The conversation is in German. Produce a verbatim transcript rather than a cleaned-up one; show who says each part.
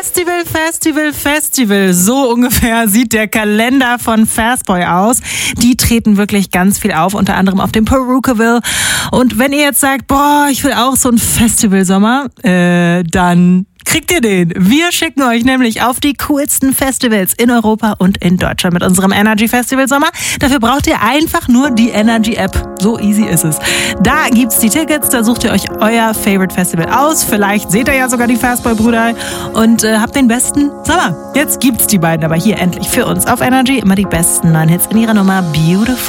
Speaker 1: Festival, Festival, Festival. So ungefähr sieht der Kalender von Fastboy aus. Die treten wirklich ganz viel auf, unter anderem auf dem Perukaville. Und wenn ihr jetzt sagt, boah, ich will auch so ein Festivalsommer, äh, dann kriegt ihr den. Wir schicken euch nämlich auf die coolsten Festivals in Europa und in Deutschland mit unserem Energy Festival Sommer. Dafür braucht ihr einfach nur die Energy App. So easy ist es. Da gibt's die Tickets, da sucht ihr euch euer Favorite Festival aus. Vielleicht seht ihr ja sogar die Fastboy-Brüder und äh, habt den besten Sommer. Jetzt gibt's die beiden aber hier endlich für uns auf Energy. Immer die besten neuen Hits in ihrer Nummer Beautiful.